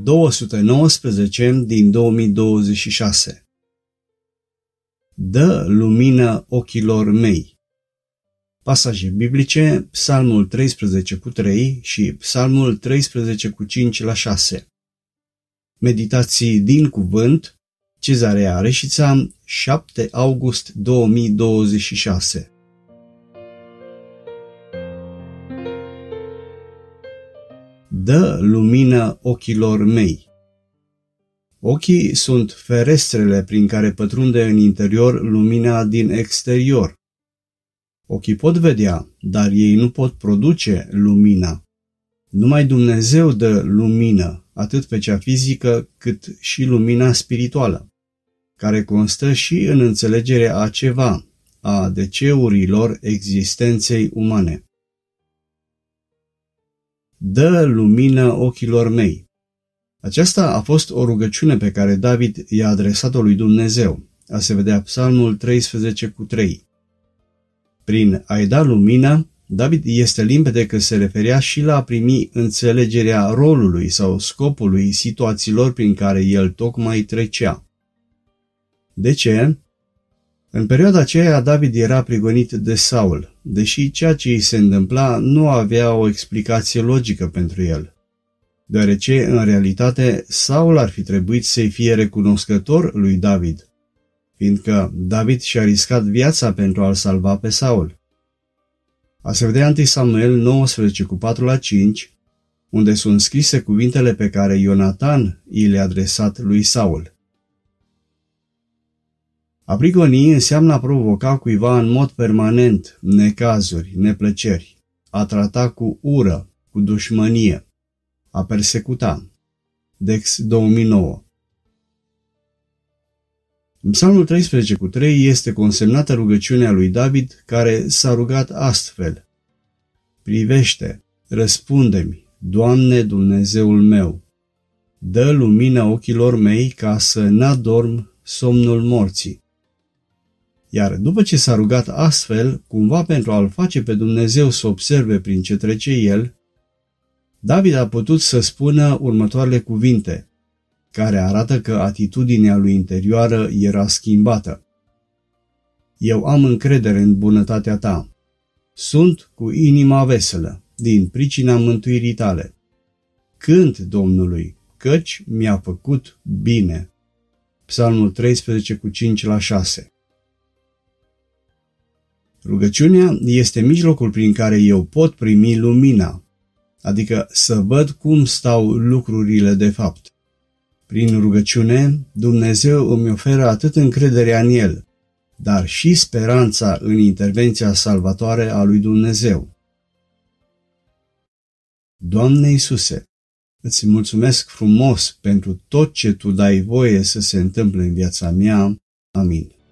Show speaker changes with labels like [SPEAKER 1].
[SPEAKER 1] 219 din 2026. Dă lumină ochilor mei. Pasaje biblice, Psalmul 13:3 și Psalmul 13:5-6. Meditații din cuvânt, Cezarea Reșița, 7 august 2026. Dă lumină ochilor mei. Ochii sunt ferestrele prin care pătrunde în interior lumina din exterior. Ochii pot vedea, dar ei nu pot produce lumina. Numai Dumnezeu dă lumină, atât pe cea fizică, cât și lumina spirituală, care constă și în înțelegerea a ceva, a ADC-urilor existenței umane. Dă lumină ochilor mei. Aceasta a fost o rugăciune pe care David i-a adresat-o lui Dumnezeu, a se vedea Psalmul 13:3. Prin a-i da lumină, David este limpede că se referea și la a primi înțelegerea rolului sau scopului situațiilor prin care el tocmai trecea. De ce? În perioada aceea David era prigonit de Saul, deși ceea ce îi se întâmpla nu avea o explicație logică pentru el, deoarece, în realitate, Saul ar fi trebuit să-i fie recunoscător lui David, fiindcă David și-a riscat viața pentru a-l salva pe Saul. A se vedea 1 Samuel 19:4-5, unde sunt scrise cuvintele pe care Ionatan i le-a adresat lui Saul. A prigoni înseamnă a provoca cuiva în mod permanent necazuri, neplăceri, a trata cu ură, cu dușmănie, a persecuta. Dex 2009. În Psalmul 13:3 este consemnată rugăciunea lui David, care s-a rugat astfel: Privește, răspunde-mi, Doamne Dumnezeul meu, dă lumină ochilor mei ca să n-adorm somnul morții. Iar după ce s-a rugat astfel, cumva pentru a-l face pe Dumnezeu să observe prin ce trece el, David a putut să spună următoarele cuvinte, care arată că atitudinea lui interioară era schimbată. Eu am încredere în bunătatea ta. Sunt cu inima veselă, din pricina mântuirii tale. Cânt Domnului, căci mi-a făcut bine. Psalmul 13:5-6. Rugăciunea este mijlocul prin care eu pot primi lumina, adică să văd cum stau lucrurile de fapt. Prin rugăciune, Dumnezeu îmi oferă atât încrederea în El, dar și speranța în intervenția salvatoare a lui Dumnezeu. Doamne Iisuse, îți mulțumesc frumos pentru tot ce Tu dai voie să se întâmple în viața mea. Amin.